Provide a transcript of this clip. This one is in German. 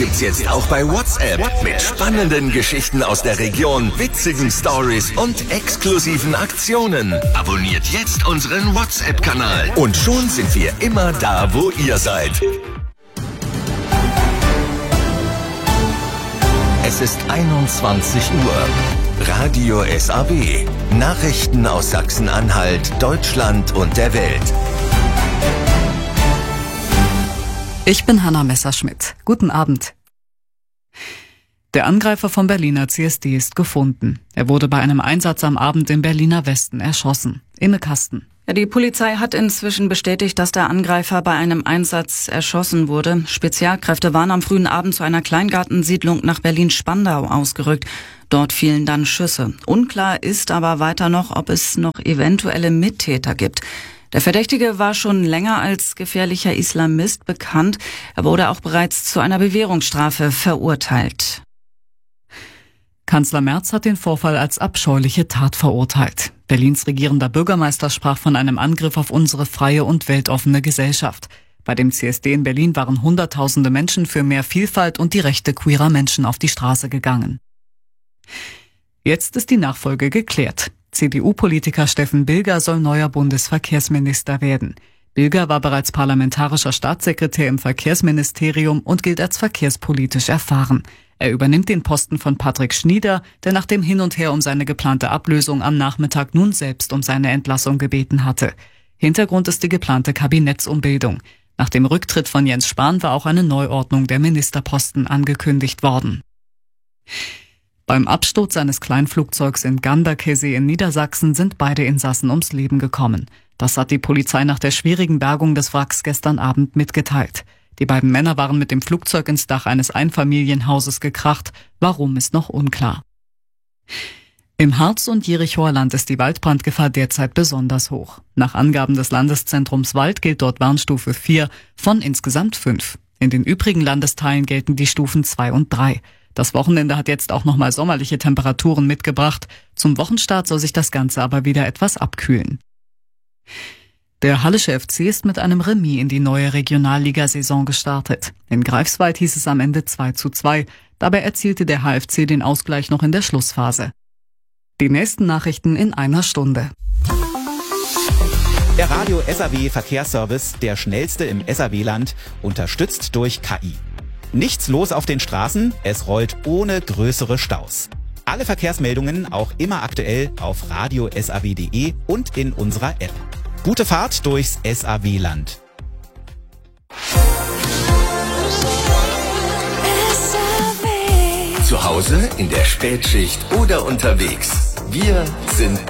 gibt's jetzt auch bei WhatsApp. Mit spannenden Geschichten aus der Region, witzigen Stories und exklusiven Aktionen. Abonniert jetzt unseren WhatsApp-Kanal. Und schon sind wir immer da, wo ihr seid. Es ist 21 Uhr. Radio SAW. Nachrichten aus Sachsen-Anhalt, Deutschland und der Welt. Ich bin Hanna Messerschmidt. Guten Abend. Der Angreifer vom Berliner CSD ist gefunden. Er wurde bei einem Einsatz am Abend im Berliner Westen erschossen. Inne Kasten. Die Polizei hat inzwischen bestätigt, dass der Angreifer bei einem Einsatz erschossen wurde. Spezialkräfte waren am frühen Abend zu einer Kleingartensiedlung nach Berlin-Spandau ausgerückt. Dort fielen dann Schüsse. Unklar ist aber weiter noch, ob es noch eventuelle Mittäter gibt. Der Verdächtige war schon länger als gefährlicher Islamist bekannt. Er wurde auch bereits zu einer Bewährungsstrafe verurteilt. Kanzler Merz hat den Vorfall als abscheuliche Tat verurteilt. Berlins regierender Bürgermeister sprach von einem Angriff auf unsere freie und weltoffene Gesellschaft. Bei dem CSD in Berlin waren Hunderttausende Menschen für mehr Vielfalt und die Rechte queerer Menschen auf die Straße gegangen. Jetzt ist die Nachfolge geklärt. CDU-Politiker Steffen Bilger soll neuer Bundesverkehrsminister werden. Bilger war bereits parlamentarischer Staatssekretär im Verkehrsministerium und gilt als verkehrspolitisch erfahren. Er übernimmt den Posten von Patrick Schnieder, der nach dem Hin und Her um seine geplante Ablösung am Nachmittag nun selbst um seine Entlassung gebeten hatte. Hintergrund ist die geplante Kabinettsumbildung. Nach dem Rücktritt von Jens Spahn war auch eine Neuordnung der Ministerposten angekündigt worden. Beim Absturz eines Kleinflugzeugs in Ganderkesee in Niedersachsen sind beide Insassen ums Leben gekommen. Das hat die Polizei nach der schwierigen Bergung des Wracks gestern Abend mitgeteilt. Die beiden Männer waren mit dem Flugzeug ins Dach eines Einfamilienhauses gekracht. Warum, ist noch unklar. Im Harz- und Jerichoer Land ist die Waldbrandgefahr derzeit besonders hoch. Nach Angaben des Landeszentrums Wald gilt dort Warnstufe 4 von insgesamt 5. In den übrigen Landesteilen gelten die Stufen 2 und 3. Das Wochenende hat jetzt auch nochmal sommerliche Temperaturen mitgebracht. Zum Wochenstart soll sich das Ganze aber wieder etwas abkühlen. Der Hallische FC ist mit einem Remis in die neue Regionalligasaison gestartet. In Greifswald hieß es am Ende 2:2. Dabei erzielte der HFC den Ausgleich noch in der Schlussphase. Die nächsten Nachrichten in einer Stunde. Der Radio SAW Verkehrsservice, der schnellste im SAW-Land, unterstützt durch KI. Nichts los auf den Straßen, es rollt ohne größere Staus. Alle Verkehrsmeldungen auch immer aktuell auf radiosaw.de und in unserer App. Gute Fahrt durchs SAW-Land. Zu Hause, in der Spätschicht oder unterwegs. Wir sind